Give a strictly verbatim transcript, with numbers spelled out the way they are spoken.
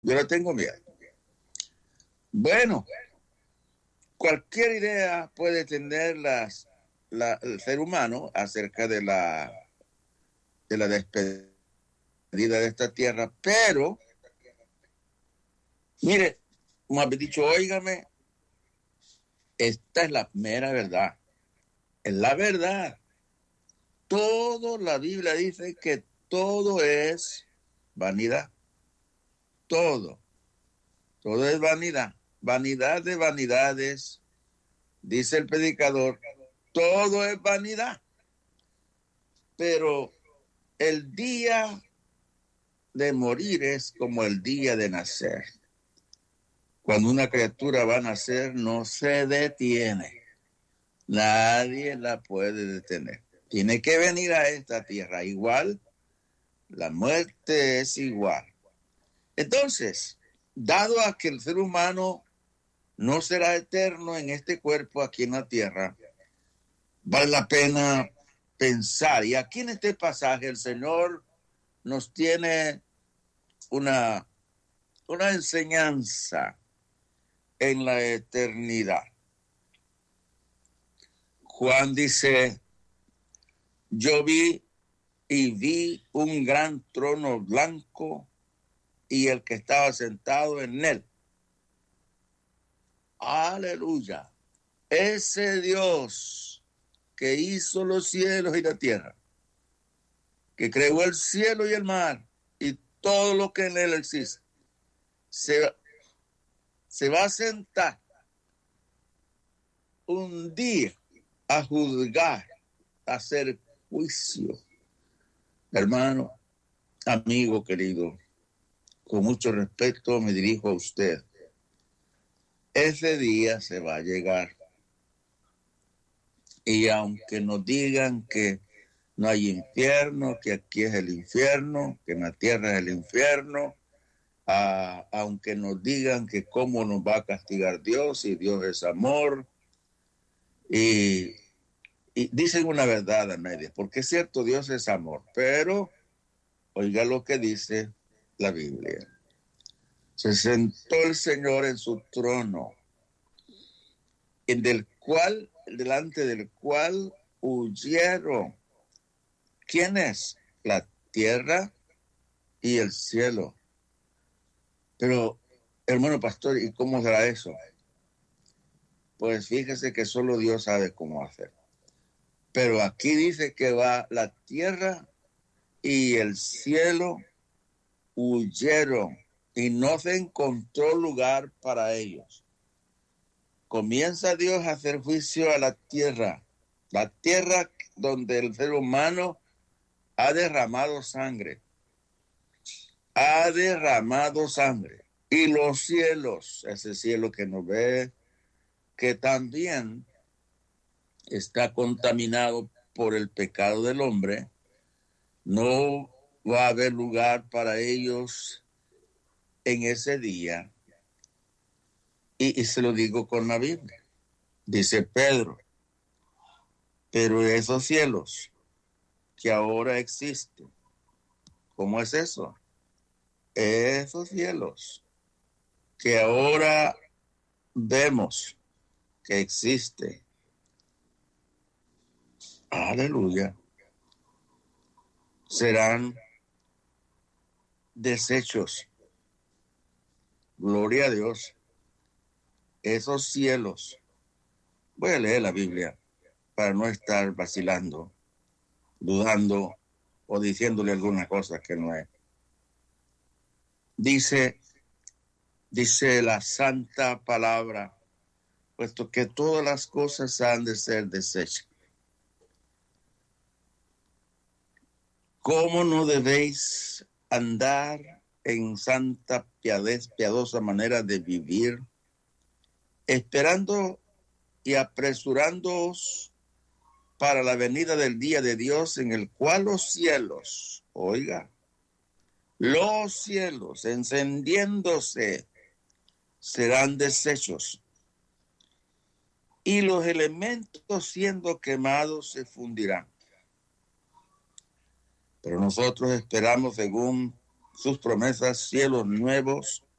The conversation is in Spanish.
Yo le tengo miedo. Bueno, cualquier idea puede tener las, la, el ser humano acerca de la, de la despedida de esta tierra, pero, mire, como habéis dicho, óigame, esta es la mera verdad. Es la verdad. Todo, la Biblia dice que todo es vanidad. Todo. Todo es vanidad. Vanidad de vanidades, dice el predicador, todo es vanidad. Pero el día de morir es como el día de nacer. Cuando una criatura va a nacer, no se detiene. Nadie la puede detener. Tiene que venir a esta tierra. Igual, la muerte es igual. Entonces, dado a que el ser humano no será eterno en este cuerpo aquí en la tierra, vale la pena pensar. Y aquí en este pasaje el Señor nos tiene una, una enseñanza en la eternidad. Juan dice, yo vi y vi un gran trono blanco y el que estaba sentado en él. Aleluya. Ese Dios que hizo los cielos y la tierra, que creó el cielo y el mar y todo lo que en él existe, se, se va a sentar un día a juzgar, a hacer juicio. Hermano, amigo querido, con mucho respeto me dirijo a usted. Ese día se va a llegar. Y aunque nos digan que no hay infierno, que aquí es el infierno, que en la tierra es el infierno, uh, aunque nos digan que cómo nos va a castigar Dios, y Dios es amor, y, y dicen una verdad a medias, porque es cierto, Dios es amor, pero oiga lo que dice la Biblia. Se sentó el Señor en su trono, en del cual, delante del cual huyeron. ¿Quién es? La tierra y el cielo. Pero, hermano pastor, ¿y cómo será eso? Pues fíjese que solo Dios sabe cómo hacer. Pero aquí dice que va la tierra y el cielo huyeron y no se encontró lugar para ellos. Comienza Dios a hacer juicio a la tierra, la tierra donde el ser humano ha derramado sangre, ha derramado sangre, y los cielos, ese cielo que nos ve, que también está contaminado por el pecado del hombre, no va a haber lugar para ellos en ese día. Y, y se lo digo con la Biblia. Dice Pedro, pero esos cielos que ahora existen, ¿cómo es eso? Esos cielos que ahora vemos que existen, aleluya, serán deshechos. Gloria a Dios. Esos cielos, voy a leer la Biblia para no estar vacilando, dudando o diciéndole alguna cosa que no es. Dice, dice la santa palabra, puesto que todas las cosas han de ser deshechas. ¿Cómo no debéis andar en santa piadez, piadosa manera de vivir, esperando y apresurándoos para la venida del día de Dios, en el cual los cielos, oiga, los cielos encendiéndose serán deshechos, y los elementos siendo quemados se fundirán? Pero nosotros esperamos, según sus promesas, cielos nuevos